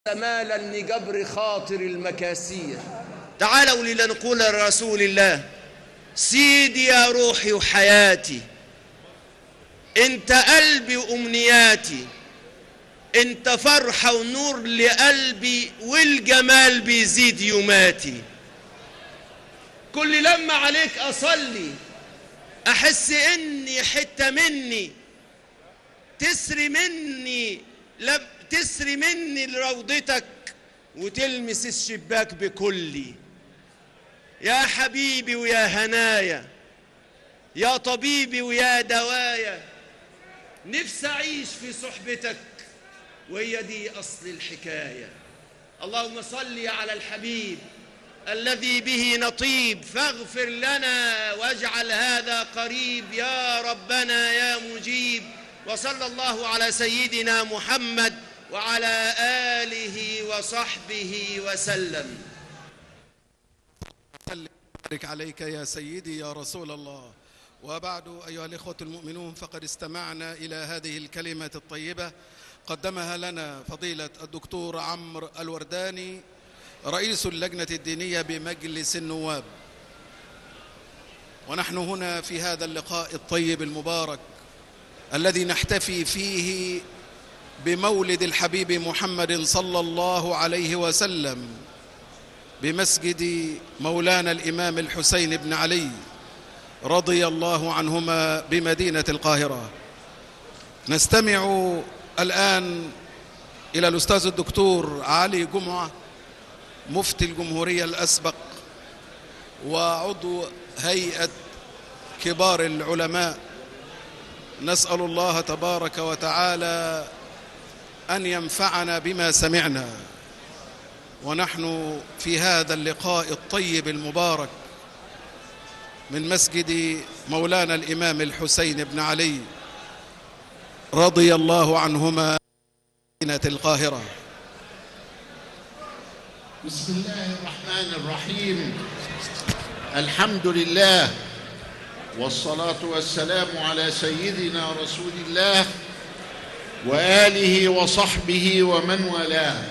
مالا لجبر خاطر المكاسية. تعالوا لنقول لرسول الله: سيدي يا روحي وحياتي، انت قلبي وامنياتي، انت فرحة ونور لقلبي والجمال بيزيد يوماتي. كل لما عليك اصلي احس اني حتة مني تسري مني لروضتك وتلمس الشباك بكلي. يا حبيبي ويا هنايا، يا طبيبي ويا دوايا، نفسي أعيش في صحبتك وهي دي أصل الحكاية. اللهم صل على الحبيب الذي به نطيب، فاغفر لنا واجعل هذا قريب يا ربنا يا مجيب. وصلى الله على سيدنا محمد وعلى آله وصحبه وسلم. بارك عليك يا سيدي يا رسول الله. وبعد أيها الإخوة المؤمنون، فقد استمعنا إلى هذه الكلمة الطيبة قدمها لنا فضيلة الدكتور عمرو الورداني رئيس اللجنة الدينية بمجلس النواب. ونحن هنا في هذا اللقاء الطيب المبارك الذي نحتفي فيه بمولد الحبيب محمد صلى الله عليه وسلم بمسجد مولانا الإمام الحسين بن علي رضي الله عنهما بمدينة القاهرة. نستمع الآن إلى الأستاذ الدكتور علي جمعة، مفتي الجمهورية الأسبق وعضو هيئة كبار العلماء. نسأل الله تبارك وتعالى أن ينفعنا بما سمعنا، ونحن في هذا اللقاء الطيب المبارك من مسجد مولانا الإمام الحسين بن علي رضي الله عنهما مدينة القاهرة. بسم الله الرحمن الرحيم. الحمد لله والصلاة والسلام على سيدنا رسول الله وآله وصحبه ومن والاه.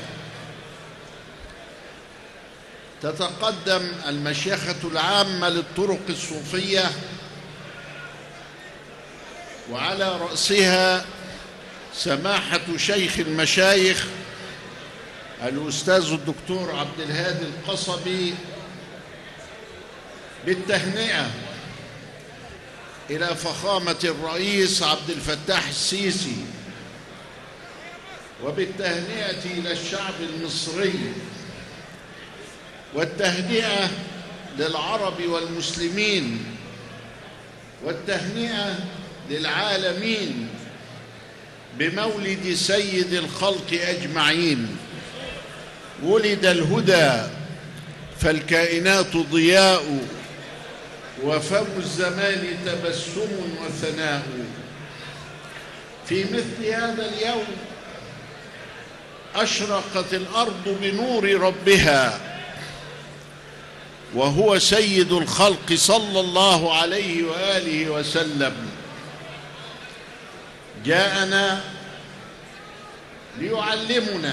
تتقدم المشيخة العامة للطرق الصوفية وعلى رأسها سماحة شيخ المشايخ الأستاذ الدكتور عبد الهادي القصبي بالتهنئة إلى فخامة الرئيس عبد الفتاح السيسي، وبالتهنئة إلى الشعب المصري، والتهنئة للعرب والمسلمين، والتهنئة للعالمين بمولد سيد الخلق أجمعين. ولد الهدى فالكائنات ضياء، وفم الزمان تبسم وثناء. في مثل هذا اليوم أشرقت الأرض بنور ربها، وهو سيد الخلق صلى الله عليه وآله وسلم. جاءنا ليعلمنا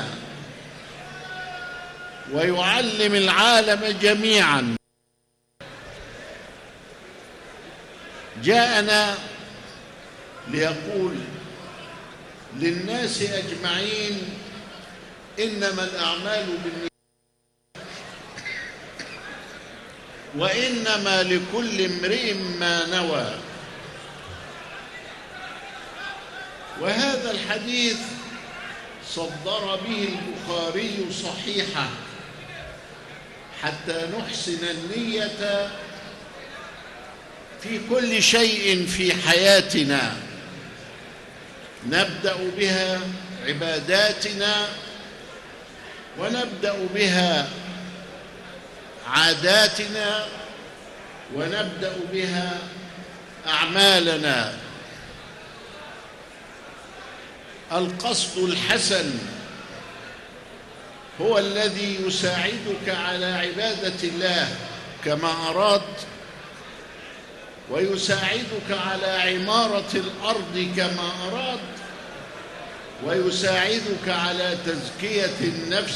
ويعلم العالم جميعا. جاءنا ليقول للناس أجمعين: إنما الأعمال بالنيات وإنما لكل امرئ ما نوى. وهذا الحديث صدر به البخاري صحيحة حتى نحسن النية في كل شيء في حياتنا، نبدأ بها عباداتنا، ونبدأ بها عاداتنا، ونبدأ بها أعمالنا. القصد الحسن هو الذي يساعدك على عبادة الله كما أراد، ويساعدك على عمارة الأرض كما أراد، ويساعدك على تزكية النفس